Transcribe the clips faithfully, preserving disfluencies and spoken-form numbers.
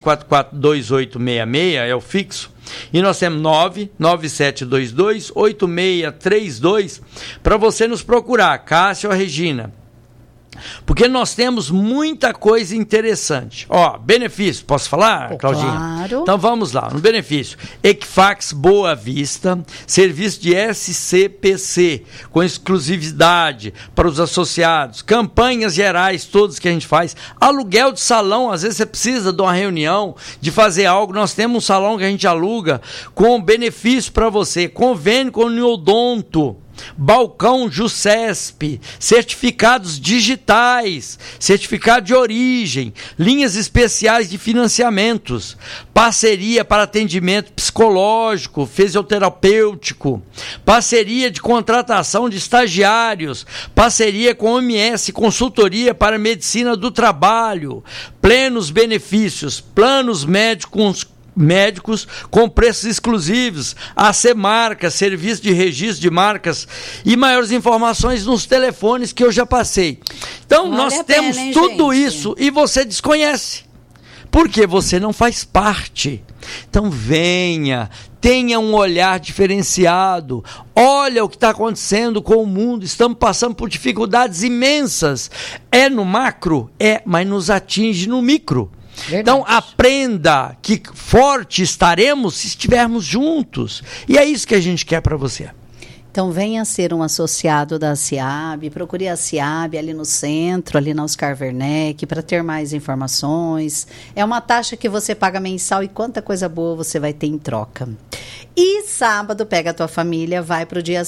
quatro quatro dois oito seis seis, é o fixo. E nós temos nove nove sete dois dois oito seis três dois para você nos procurar, Cássio ou Regina. Porque nós temos muita coisa interessante. Ó, benefício, posso falar, oh, Claudinha? Claro. Então vamos lá, no benefício. Equifax Boa Vista, serviço de S C P C, com exclusividade para os associados, campanhas gerais, todas que a gente faz, aluguel de salão, às vezes você precisa de uma reunião, de fazer algo, nós temos um salão que a gente aluga com benefício para você, convênio com o Neodonto, balcão Jusesp, certificados digitais, certificado de origem, linhas especiais de financiamentos, parceria para atendimento psicológico, fisioterapêutico, parceria de contratação de estagiários, parceria com o O M S, consultoria para medicina do trabalho, plenos benefícios, planos médicos médicos com preços exclusivos, A C Marcas, serviço de registro de marcas e maiores informações nos telefones que eu já passei. Então, vale nós temos pena, hein, tudo gente? Isso e você desconhece, porque você não faz parte. Então, venha, tenha um olhar diferenciado, olha o que está acontecendo com o mundo, estamos passando por dificuldades imensas. É no macro? É, mas nos atinge no micro. Verdade. Então aprenda que forte estaremos se estivermos juntos. E é isso que a gente quer para você. Então venha ser um associado da SIAB, procure a SIAB ali no centro, ali na Oscar Werneck, para ter mais informações. É uma taxa que você paga mensal e quanta coisa boa você vai ter em troca. E sábado, pega a tua família, vai pro Dia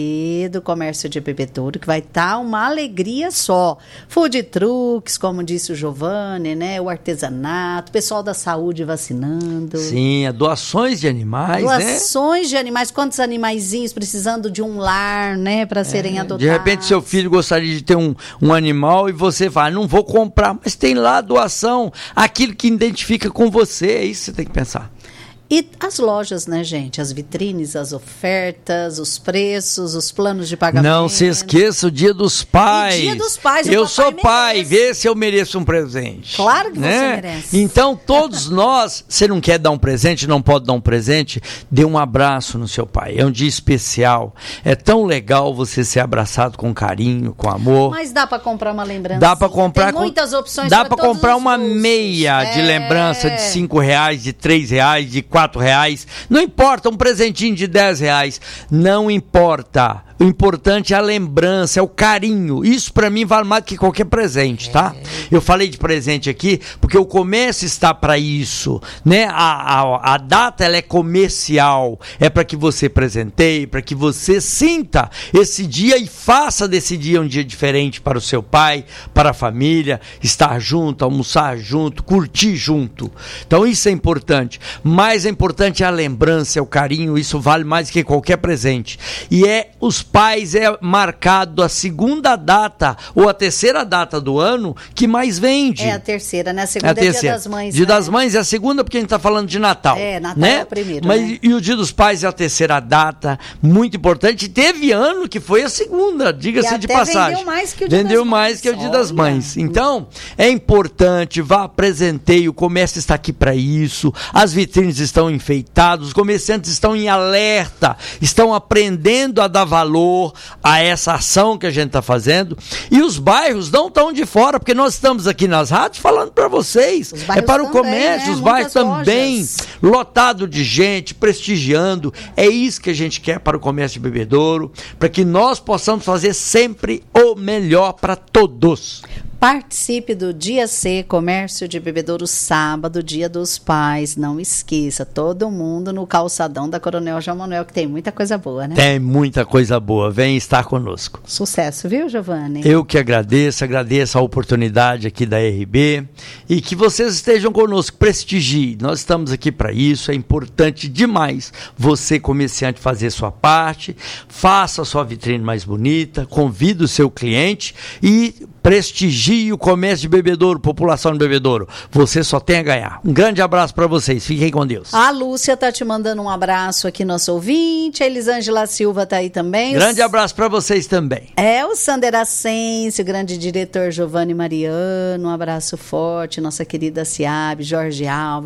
C do Comércio de Bebedouro, que vai estar tá uma alegria só. Food trucks, como disse o Giovanni, né? O artesanato, o pessoal da saúde vacinando. Sim, doações de animais, doações né? Doações de animais, quantos animaizinhos precisando de um lar, né? Para serem é, adotados. De repente, seu filho gostaria de ter um, um animal e você vai, não vou comprar, mas tem lá a doação, aquilo que identifica com você, é isso que você tem que pensar. E as lojas, né, gente? As vitrines, as ofertas, os preços, os planos de pagamento. Não se esqueça o Dia dos Pais. E Dia dos Pais, eu o sou pai, merece. Vê se eu mereço um presente. Claro que né? você merece. Então, todos nós, você não quer dar um presente, não pode dar um presente, dê um abraço no seu pai. É um dia especial. É tão legal você ser abraçado com carinho, com amor. Mas dá para comprar uma lembrança. Dá para comprar. Tem muitas opções. Dá para comprar uma gostos. meia é. de lembrança de cinco reais, de três reais, de quatro reais. Não importa, um presentinho de dez reais. Não importa. O importante é a lembrança, é o carinho. Isso para mim vale mais do que qualquer presente, tá? É. Eu falei de presente aqui porque o comércio está para isso, né? A, a, a data ela é comercial, é para que você presenteie, para que você sinta esse dia e faça desse dia um dia diferente para o seu pai, para a família, estar junto, almoçar junto, curtir junto. Então isso é importante. Mais importante é a lembrança, é o carinho. Isso vale mais do que qualquer presente. E é os pais é marcado a segunda data ou a terceira data do ano que mais vende. É a terceira, né? A segunda é, a terceira. é Dia das Mães. Dia né? das Mães é a segunda porque a gente está falando de Natal. É, Natal né? é o primeiro, Mas, né? E o Dia dos Pais é a terceira data, muito importante. Teve ano que foi a segunda, diga-se de passagem. Vendeu mais que o Dia vendeu das mais Mães. que o Dia Olha. das Mães. Então, é importante, vá, presenteie, o comércio está aqui para isso, as vitrines estão enfeitadas, os comerciantes estão em alerta, estão aprendendo a dar valor a essa ação que a gente está fazendo, e os bairros não estão de fora, porque nós estamos aqui nas rádios falando para vocês, é para o comércio, né? Os bairros também, lotado de gente, prestigiando, é isso que a gente quer para o comércio de Bebedouro, para que nós possamos fazer sempre o melhor para todos. Participe do Dia C, Comércio de Bebedouro, sábado, Dia dos Pais. Não esqueça, todo mundo no calçadão da Coronel João Manuel, que tem muita coisa boa, né? Tem muita coisa boa, vem estar conosco. Sucesso, viu, Giovanni? Eu que agradeço, agradeço a oportunidade aqui da R B e que vocês estejam conosco, prestigie. Nós estamos aqui para isso, é importante demais você, comerciante, fazer sua parte, faça a sua vitrine mais bonita, convide o seu cliente e prestigie o comércio de Bebedouro, população de Bebedouro. Você só tem a ganhar. Um grande abraço para vocês. Fiquem com Deus. A Lúcia tá te mandando um abraço aqui, nosso ouvinte. A Elisângela Silva tá aí também. Grande abraço para vocês também. É, o Sander Ascencio, o grande diretor Giovanni Mariano. Um abraço forte. Nossa querida Ciabe, Jorge Alves.